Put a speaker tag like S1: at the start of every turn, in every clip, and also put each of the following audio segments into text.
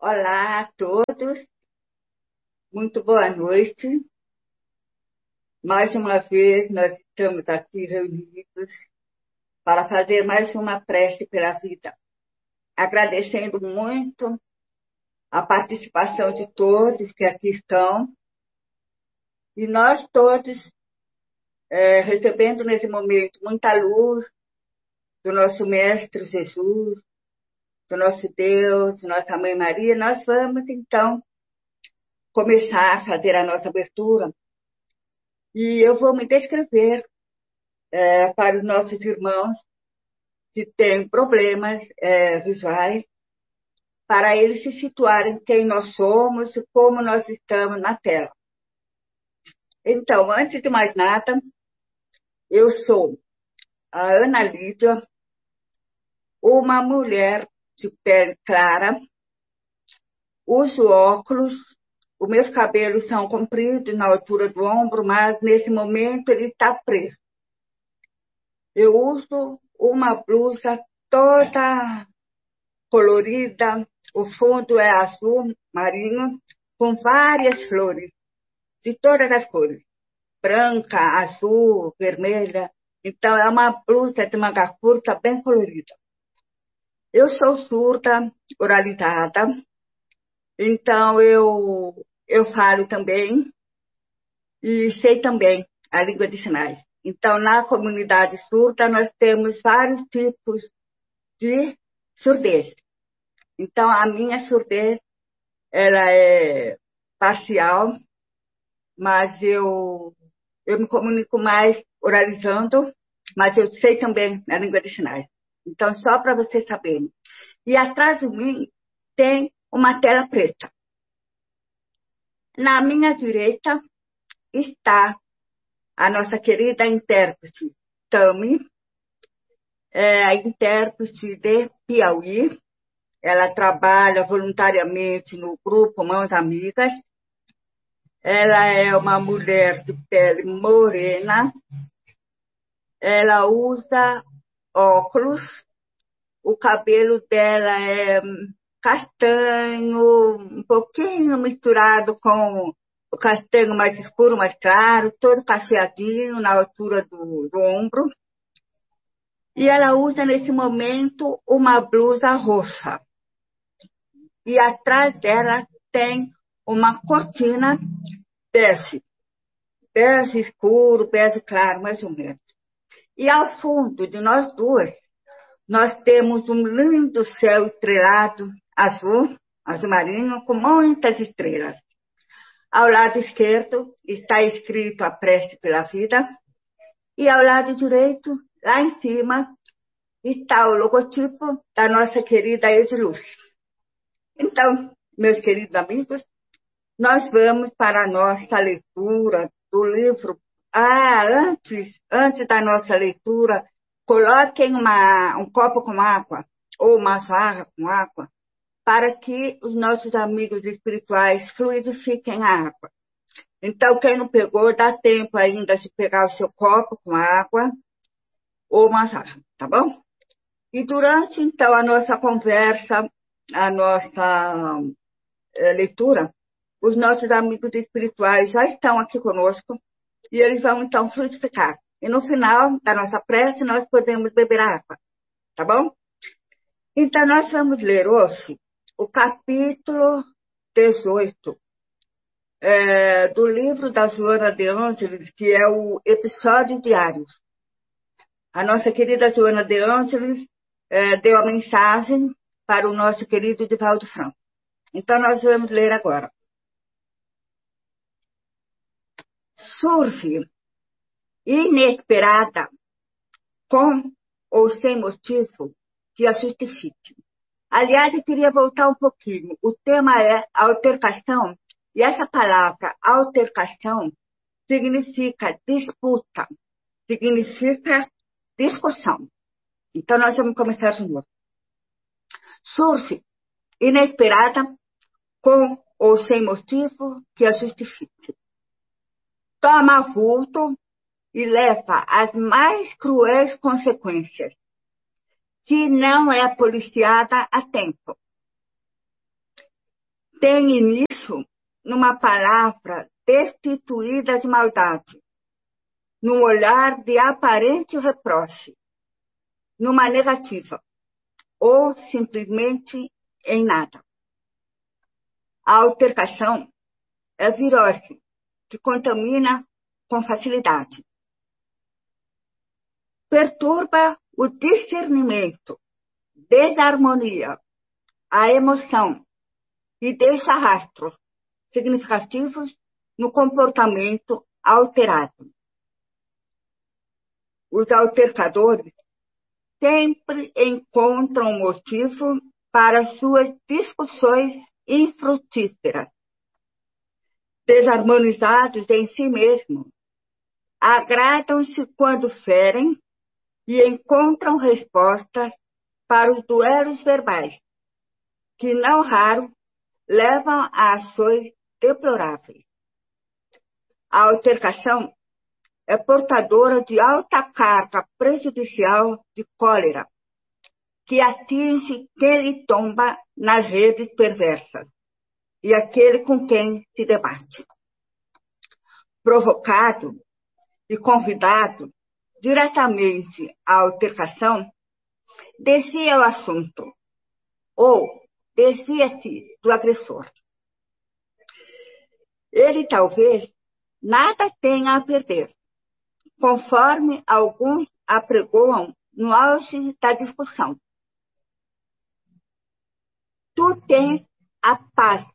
S1: Olá a todos, muito boa noite. Mais uma vez nós estamos aqui reunidos para fazer mais uma prece pela vida, agradecendo muito a participação de todos que aqui estão e nós todos recebendo nesse momento muita luz do nosso Mestre Jesus, do nosso Deus, da nossa Mãe Maria. Nós vamos então começar a fazer a nossa abertura e eu vou me descrever para os nossos irmãos que têm problemas visuais, para eles se situarem quem nós somos e como nós estamos na Terra. Então, antes de mais nada, eu sou a Ana Lídia, uma mulher de pele clara, uso óculos, os meus cabelos são compridos na altura do ombro, mas nesse momento ele está preso. Eu uso uma blusa toda colorida, o fundo é azul marinho, com várias flores, de todas as cores, branca, azul, vermelha. Então, é uma blusa de manga curta, bem colorida. Eu sou surda, oralizada, então eu falo também e sei também a língua de sinais. Então, na comunidade surda, nós temos vários tipos de surdez. Então, a minha surdez, ela é parcial, mas eu me comunico mais oralizando, mas eu sei também a língua de sinais. Então, só para vocês saberem. E atrás de mim tem uma tela preta. Na minha direita está a nossa querida intérprete Tami, a intérprete de Piauí. Ela trabalha voluntariamente no grupo Mãos Amigas. Ela é uma mulher de pele morena. Ela usa óculos. O cabelo dela é castanho, um pouquinho misturado com o castanho mais escuro, mais claro, todo cacheadinho na altura do ombro. E ela usa nesse momento uma blusa roxa. E atrás dela tem uma cortina bege. Bege escuro, bege claro, mais ou menos. E ao fundo de nós duas, nós temos um lindo céu estrelado, azul marinho, com muitas estrelas. Ao lado esquerdo está escrito a prece pela vida. E ao lado direito, lá em cima, está o logotipo da nossa querida Ediluz. Então, meus queridos amigos, nós vamos para a nossa leitura do livro. Antes da nossa leitura, coloquem um copo com água ou uma jarra com água para que os nossos amigos espirituais fluidifiquem a água. Então, quem não pegou, dá tempo ainda de pegar o seu copo com água ou uma jarra, tá bom? E durante, então, a nossa conversa, a nossa leitura, os nossos amigos espirituais já estão aqui conosco e eles vão, então, fluidificar. E no final da nossa prece, nós podemos beber água, tá bom? Então, nós vamos ler hoje o capítulo 18 do livro da Joana de Ângeles, que é o Episódio Diários. A nossa querida Joana de Ângeles deu a mensagem para o nosso querido Divaldo Franco. Então, nós vamos ler agora. Surge inesperada, com ou sem motivo, que a justifique. Aliás, eu queria voltar um pouquinho. O tema é altercação, e essa palavra altercação significa disputa, significa discussão. Então, nós vamos começar de novo. Surge inesperada, com ou sem motivo, que a justifique. Toma vulto e leva às mais cruéis consequências, que não é policiada a tempo. tem início numa palavra destituída de maldade, num olhar de aparente reproche, numa negativa, ou simplesmente em nada. A altercação é virose que contamina com facilidade. Perturba o discernimento, desarmonia, a emoção e deixa rastros significativos no comportamento alterado. Os altercadores sempre encontram motivo para suas discussões infrutíferas. Desarmonizados em si mesmos, agradam-se quando ferem e encontram respostas para os duelos verbais, que não raro levam a ações deploráveis. A altercação é portadora de alta carga prejudicial de cólera, que atinge quem lhe tomba nas redes perversas e aquele com quem se debate. Provocado e convidado diretamente à altercação, desvia o assunto ou desvia-se do agressor. Ele talvez nada tenha a perder, conforme alguns apregoam no auge da discussão. Tu tens a paz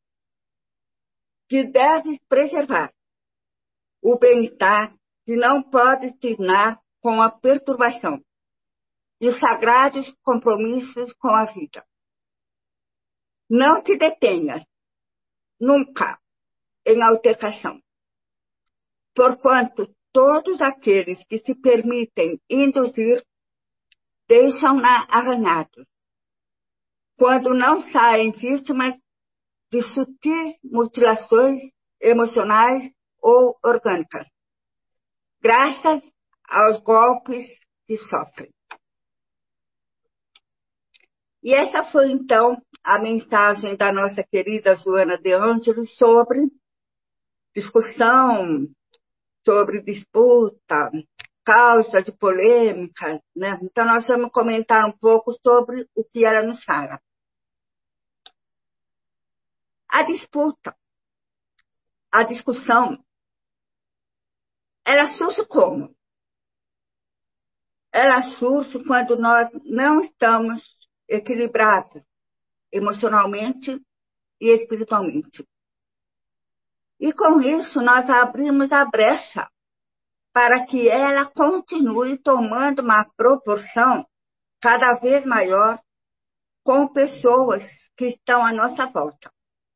S1: que deves preservar, o bem-estar que não podes tornar com a perturbação e os sagrados compromissos com a vida. Não te detenhas, nunca, em altercação, porquanto todos aqueles que se permitem induzir deixam-na arranhados, quando não saem vítimas de sutis mutilações emocionais ou orgânicas, graças aos golpes que sofrem. E essa foi, então, a mensagem da nossa querida Joana de Ângeles sobre discussão, sobre disputa, causa de polêmica, né? Então, nós vamos comentar um pouco sobre o que ela nos fala. A disputa, a discussão, ela surge como? Ela surge quando nós não estamos equilibrados emocionalmente e espiritualmente. E com isso nós abrimos a brecha para que ela continue tomando uma proporção cada vez maior com pessoas que estão à nossa volta.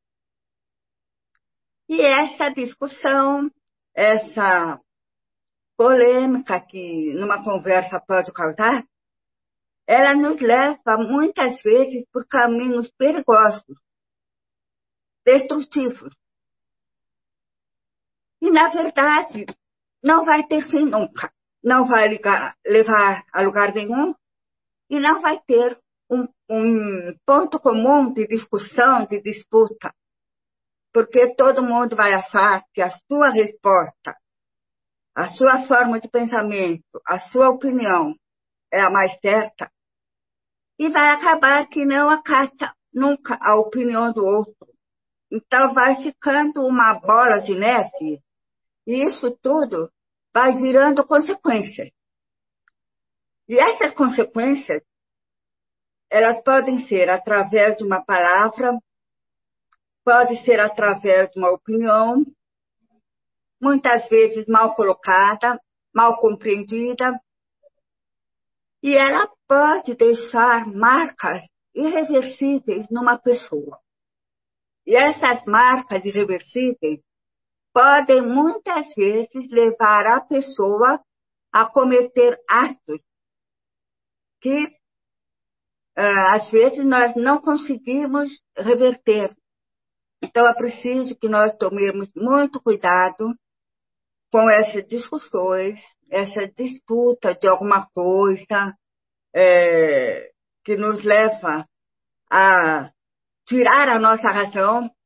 S1: E essa discussão, essa polêmica que numa conversa pode causar, ela nos leva muitas vezes por caminhos perigosos, destrutivos. E, na verdade, não vai ter fim nunca. Não vai levar a lugar nenhum e não vai ter um ponto comum de discussão, de disputa. Porque todo mundo vai achar que a sua resposta, a sua forma de pensamento, a sua opinião é a mais certa e vai acabar que não acata nunca a opinião do outro. Então vai ficando uma bola de neve e isso tudo vai virando consequências. E essas consequências, elas podem ser através de uma palavra, pode ser através de uma opinião, muitas vezes mal colocada, mal compreendida, e ela pode deixar marcas irreversíveis numa pessoa. E essas marcas irreversíveis podem muitas vezes levar a pessoa a cometer atos que, às vezes, nós não conseguimos reverter. Então, é preciso que nós tomemos muito cuidado com essas discussões, essa disputa de alguma coisa que nos leva a tirar a nossa razão